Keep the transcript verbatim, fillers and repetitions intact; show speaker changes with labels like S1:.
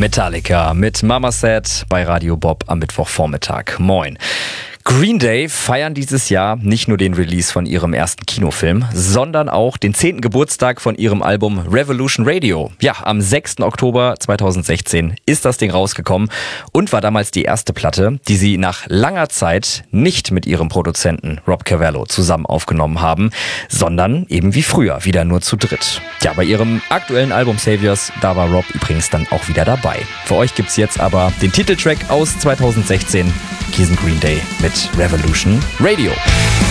S1: Metallica mit Mama Said bei Radio Bob am Mittwochvormittag. Moin. Green Day feiern dieses Jahr nicht nur den Release von ihrem ersten Kinofilm, sondern auch den zehnten Geburtstag von ihrem Album Revolution Radio. Ja, am sechsten Oktober zweitausendsechzehn ist das Ding rausgekommen und war damals die erste Platte, die sie nach langer Zeit nicht mit ihrem Produzenten Rob Cavallo zusammen aufgenommen haben, sondern eben wie früher wieder nur zu dritt. Ja, bei ihrem aktuellen Album Saviors, da war Rob übrigens dann auch wieder dabei. Für euch gibt's jetzt aber den Titeltrack aus zweitausendsechzehn, hier sind Green Day mit Revolution Radio.